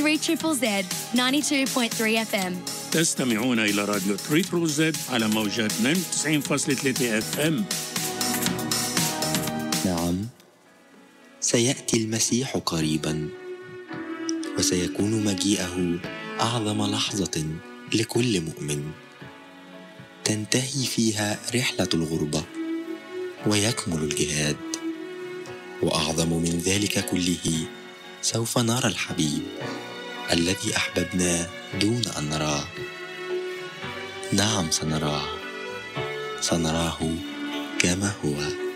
3ZZZ 92.3 FM. تستمعون إلى راديو 3ZZZ على موجات 92.3 FM. نعم، سيأتي المسيح قريبا، وسيكون مجيئه أعظم لحظة لكل مؤمن، تنتهي فيها رحلة الغربة ويكمل الجهاد، وأعظم من ذلك كله سوف نرى الحبيب الذي أحببنا دون أن نراه. نعم، سنراه كما هو.